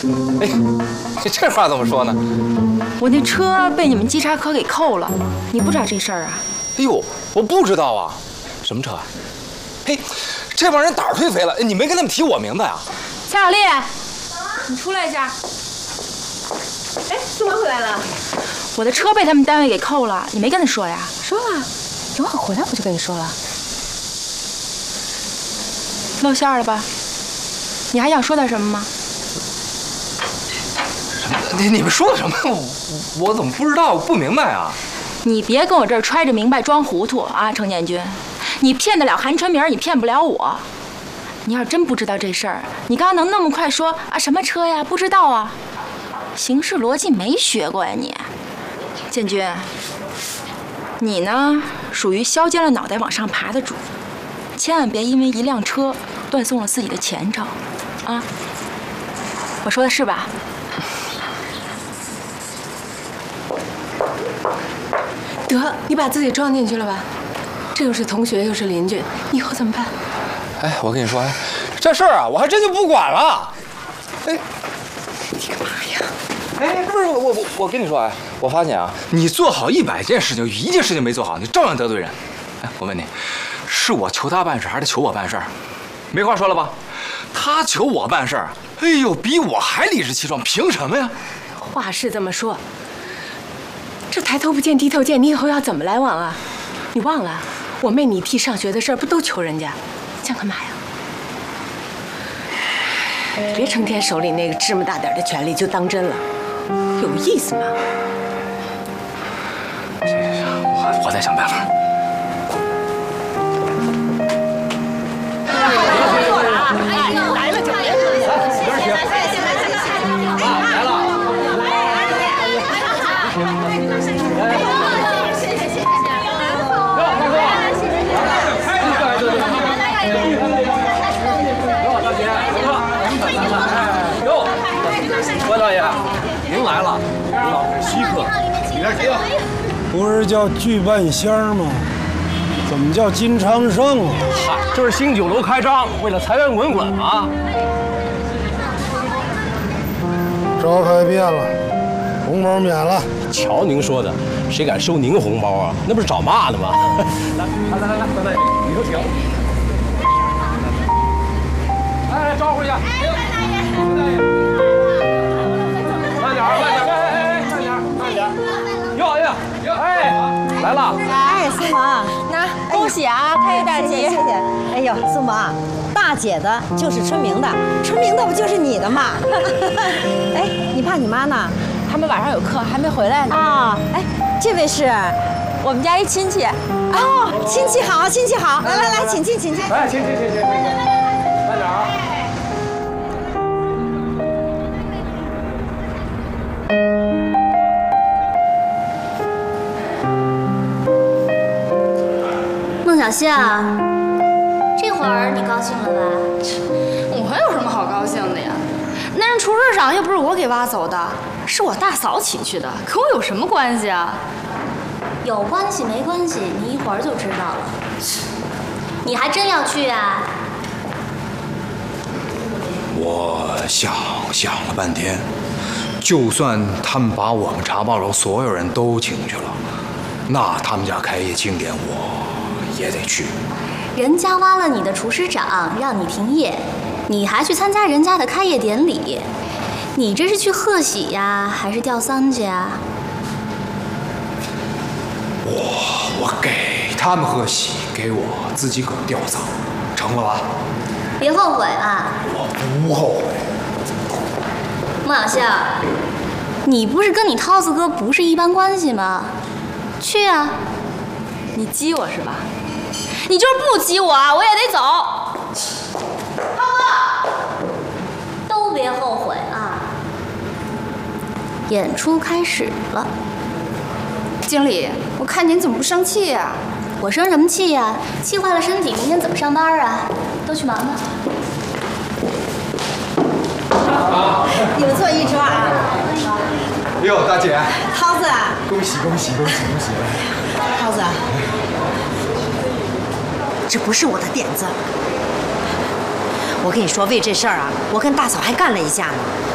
哎，这话怎么说呢？ 我那车被你们稽查科给扣了，你不知道这事儿啊？ 哎呦，我不知道啊，什么车啊？嘿，这帮人胆儿忒肥了，你没跟他们提我名字呀？ 夏小丽，你出来一下。 哎，宋妈回来了。 我的车被他们单位给扣了，你没跟他说呀？ 说了，等会儿回来我就跟你说了。 露馅了吧？你还想说点什么吗？ 你们说的什么？我怎么不知道？我不明白啊！ 你别跟我这儿揣着明白装糊涂啊，程建军！你骗得了韩春明，你骗不了我。你要真不知道这事儿，你刚刚能那么快说啊什么车呀？不知道啊？行事逻辑没学过呀你，建军。你呢，属于削尖了脑袋往上爬的主，千万别因为一辆车断送了自己的前程，啊！我说的是吧？ 得，你把自己装进去了吧？这又是同学又是邻居，以后怎么办？ 哎，我跟你说，这事儿啊，我还真就不管了。哎， 你干嘛呀？ 哎，不是我跟你说啊，我发现啊，你做好100件事情，有1件事情没做好，你照样得罪人。哎，我问你，是我求他办事，还是他求我办事？没话说了吧？他求我办事，哎呦，比我还理直气壮，凭什么呀？ 话是这么说，这抬头不见低头见，你以后要怎么来往啊？你忘了，我妹你替上学的事儿不都求人家？想干嘛呀？别成天手里那个芝麻大点的权利就当真了，有意思吗？ 行，我再想办法。 来了就来了， 关大爷，您来了，您老是稀客，里边请。 不是叫聚半仙吗？怎么叫金昌盛啊？ 嗨，这是新酒楼开张，为了财源滚滚啊。 招牌变了，红包免了。 瞧您说的，谁敢收您红包啊？那不是找骂呢吗？来，关大爷，里头请。来，招呼一下。哎，关大爷，关大爷。慢点，慢点，慢点。哟，哎，来了。 哎，苏萌， 那恭喜啊，开业大吉！ 谢谢。哎呦，苏萌，大姐的就是春明的，春明的不就是你的嘛？哎，你爸你妈呢？ 他们晚上有课，还没回来呢。 啊，哎，这位是我们家一亲戚。 哦，亲戚好，亲戚好，来，请进，请进。 来，请，慢点啊。 孟小希啊，这会儿你高兴了吧？ 我有什么好高兴的呀？那人厨师长又不是我给挖走的，是我大嫂请去的，跟我有什么关系啊？ 有关系没关系，你一会儿就知道了。你还真要去啊？ 我想了半天，就算他们把我们茶报楼所有人都请去了，那他们家开业庆典我也得去。 人家挖了你的厨师长，让你停业，你还去参加人家的开业典礼，你这是去贺喜呀，还是吊丧去啊？ 我给他们贺喜，给我自己可吊丧，成了吧？ 别后悔啊！ 我不后悔。 孟小希，你不是跟你涛子哥不是一般关系吗？去啊！ 你激我是吧？你就是不激我啊，我也得走。 涛哥，都别后悔啊！演出开始了。 经理，我看您怎么不生气呀？ 我生什么气呀？气坏了身体，明天怎么上班啊？都去忙吧。 你们坐一桌啊。 哎呦，大姐， 涛子， 恭喜！ 涛子，这不是我的点子。我跟你说，为这事儿啊，我跟大嫂还干了一架呢。